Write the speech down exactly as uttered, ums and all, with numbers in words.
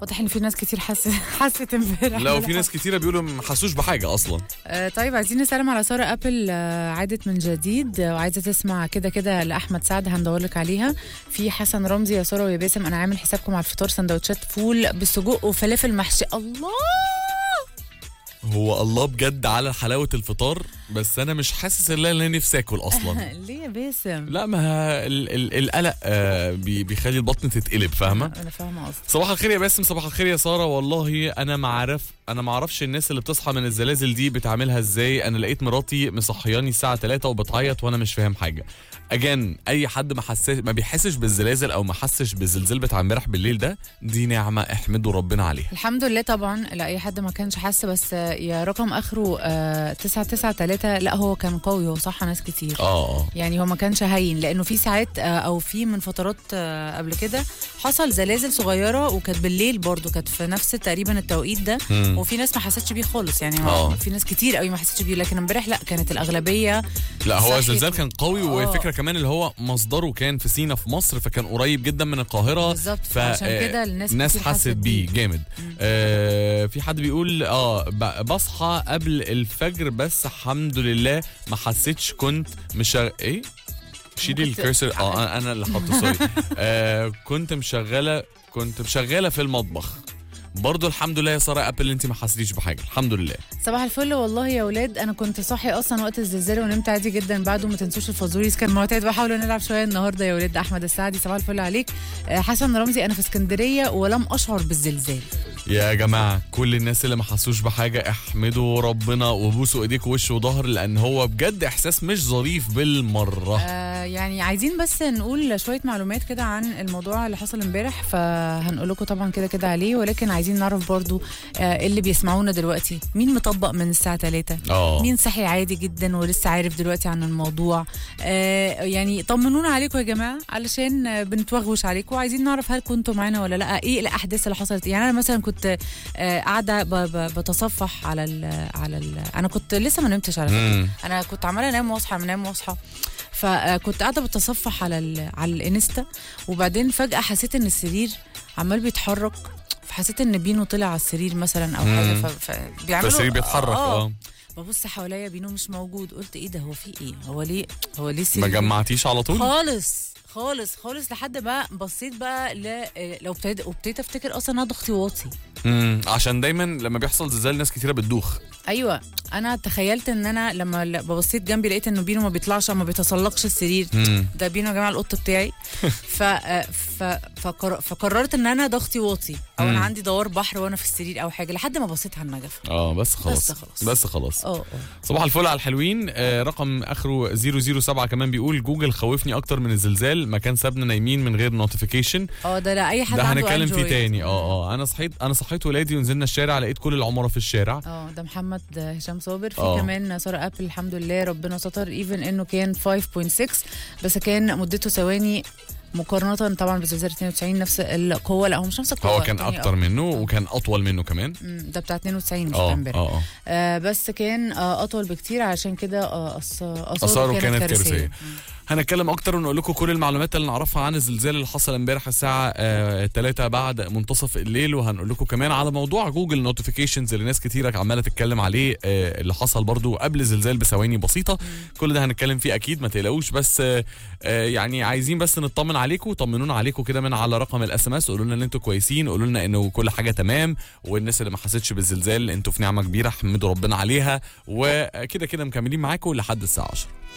واضح ان في ناس كتير حست حست امبارح. لا وفي ناس كتيره بيقولوا ما حسوش بحاجه اصلا. آه طيب عايزين نسلم على ساره ابل، آه عادت من جديد، آه وعايزه تسمع كده كده لاحمد سعد، هندور لك عليها. في حسن رمزي، يا ساره ويا باسم انا عامل حسابكم على الفطار سندوتشات فول بالسجق وفلافل محشي. الله هو الله بجد على حلاوه الفطار، بس انا مش حاسس ان انا نفسي اكل اصلا. ليه يا باسم؟ لا ما ال- ال- القلق آه بي- بيخلي البطن تتقلب، فاهمه؟ انا فاهمه قصدي. صباح الخير يا باسم، صباح الخير يا ساره. والله انا ما عارف انا ما اعرفش الناس اللي بتصحى من الزلازل دي بتعملها ازاي. انا لقيت مراتي مصحياني الساعه ثلاثة وبتعيط وانا مش فاهم حاجه. اجان اي حد ما حسش ما بيحسش بالزلازل او ما حسش بالزلزال بتاع امبارح بالليل ده، دي نعمه احمدوا ربنا عليها. الحمد لله طبعا لاي حد ما كانش حاسس، بس يا رقم اخره آه تسعة تسعة ثلاثة، لا هو كان قوي، هو صح ناس كتير. اه اه يعني هو ما كانش هين، لانه في ساعات آه او في من فترات آه قبل كده حصل زلازل صغيره وكانت بالليل برضو، كانت في نفس تقريبا التوقيت ده. مم. وفي ناس ما حستش بيه خالص يعني. آه. في ناس كتير قوي ما حستش بيه، لكن امبارح لا كانت الاغلبيه. لا هو صحيت. الزلزال كان قوي، آه. وفكره كمان اللي هو مصدره كان في سينا في مصر، فكان قريب جدا من القاهره. بالظبط، ف عشان كده الناس الناس كتير حست بيه جامد. آه في حد بيقول اه ب- بصحى قبل الفجر بس الحمد لله ما حسيتش، كنت مش ايه شيلي ممكن ت- الكرسر. اه انا اللي حاطه سوري. آه كنت مشغله كنت مشغله في المطبخ برضو الحمد لله يا ساره ابل، انت ما حسيتيش بحاجه الحمد لله. صباح الفل والله يا اولاد، انا كنت صاحي اصلا وقت الزلزال ونمت عادي جدا بعده. ما تنسوش الفازوريز كان معتاد، بحاول نلعب شويه النهارده يا ولاد. احمد السعدي صباح الفل عليك. آه حسن رمزي، انا في اسكندريه ولم اشعر بالزلزال. يا جماعه كل الناس اللي ما حسوش بحاجه احمدوا ربنا وبوسوا ايديك وش وظهر، لان هو بجد احساس مش ظريف بالمره. آه يعني عايزين بس نقول شويه معلومات كده عن الموضوع اللي حصل امبارح، فهنقول لكم طبعا كده كده عليه، ولكن عايزين نعرف برضو آه اللي بيسمعونا دلوقتي مين مطبق من الساعه ثلاثة، اه مين صحي عادي جدا ولسه عارف دلوقتي عن الموضوع. آه يعني طمنونا عليكم يا جماعه، علشان آه بنتوغوش عليكم، وعايزين نعرف هل كنتوا معانا ولا لا، ايه الاحداث اللي حصلت. يعني انا مثلا كنت آه قاعده ب- ب- بتصفح على ال على ال انا كنت لسه ما نمتش على فكره. مم. انا كنت عماله انام واصحى انام واصحى، فكنت قاعده بتصفح على ال على الانستا، وبعدين فجاه حسيت ان السرير عمال بيتحرك، فحسيت ان بينو طلع على السرير مثلا او حاجه، مم. ف- فبيعملوا فالسرير بيتحرك. اه ببص حواليا بينو مش موجود، قلت ايه ده، هو في ايه، هو ليه هو ليه ما السرير جمعتيش على طول؟ خالص خالص خالص، لحد ما بصيت بقى ل... لو ابتديت وابتديت افتكر اصلا انا ضغطي واطي. امم عشان دايما لما بيحصل زلزال ناس كتيره بتدوخ. ايوه انا تخيلت ان انا لما ل- ببصيت جنبي لقيت انه بينو ما بيطلعش ما بيتسلقش السرير. مم. ده بينو يا جماعه القط بتاعي. ف... ف... فقر... فقررت ان انا ضغطي واطي، او مم. انا عندي دوار بحر وانا في السرير او حاجه، لحد ما بصيت على النجفه. اه بس خلاص بس خلاص. بس خلاص. اه اه صباح الفل على الحلوين. آه رقم اخره صفر صفر سبعة كمان بيقول جوجل خوفني اكتر من الزلزال، ما كان سابنا نايمين من غير نوتيفيكيشن. اه ده لا اي حد ده عنده هنتكلم فيه أندرويد. تاني. اه اه انا صحيت انا صحيت ولادي ونزلنا الشارع، لقيت كل العماره في الشارع. اه ده محمد هشام صابر. في آه. كمان ساره ابل الحمد لله ربنا ستر، ايفن انه كان خمسة فاصلة ستة، بس كان مدته ثواني مقارنه طبعا بزلزال اثنين وتسعين نفس القوه. لا هو مش نفس القوه، هو كان يعني اكتر منه وكان اطول منه كمان. مم، ده بتاع اثنين وتسعين مش اه بتاع امبارح. اه اه آه بس كان آه اطول بكتير، عشان كده آه أص- اثاره اثاره كانت كارثيه. مم. هنتكلم اكتر ونقول لكم كل المعلومات اللي نعرفها عن الزلزال اللي حصل امبارح الساعه آه ثلاثة بعد منتصف الليل، وهنقول لكم كمان على موضوع جوجل نوتيفيكيشنز اللي ناس كتيره عماله تتكلم عليه، آه اللي حصل برضو قبل الزلزال بثواني بسيطه. كل ده هنتكلم فيه اكيد ما تقلقوش، بس آه آه يعني عايزين بس نطمن عليكم، طمنونا عليكم كده من على رقم الاس ام اس، قولوا لنا ان انتوا كويسين، قولوا لنا انه كل حاجه تمام، والناس اللي ما حستش بالزلزال انتوا في نعمه كبيره احمدوا ربنا عليها، وكده كده مكملين معاكم لحد الساعه عشرة.